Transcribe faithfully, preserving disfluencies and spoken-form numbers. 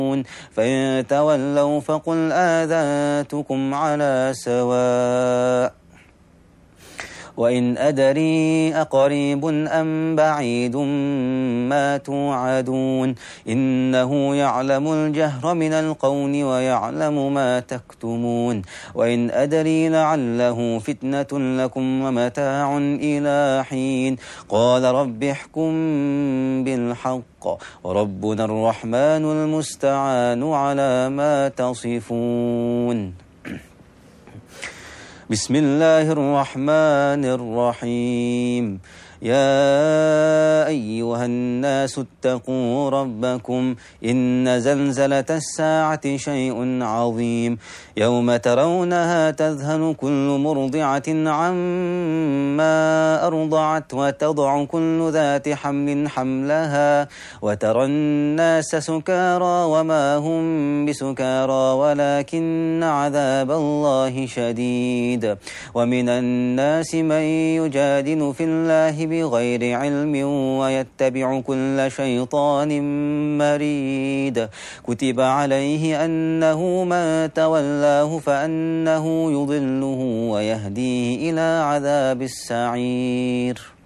فإن تولوا فقل آذنتكم على سواء وإن أدري أقريب أم بعيد ما توعدون إنه يعلم الجهر من القول ويعلم ما تكتمون وإن أدري لعله فتنة لكم ومتاع إلى حين قال رب احكم بالحق وربنا الرحمن المستعان على ما تصفون. بسم الله الرحمن الرحيم. يا أيها الناس اتقوا ربكم إن زلزلة الساعة شيء عظيم يوم ترونها تذهل كل مرضعة عما أرضعت وتضع كل ذات حمل حملها وترى الناس سكارى وما هم بسكارى ولكن عذاب الله شديد ومن الناس من يجادل في الله بغير علم ويتبع كل شيطان مريد كتب عليه أنه من تولاه فأنه يضله ويهديه إلى عذاب السعير.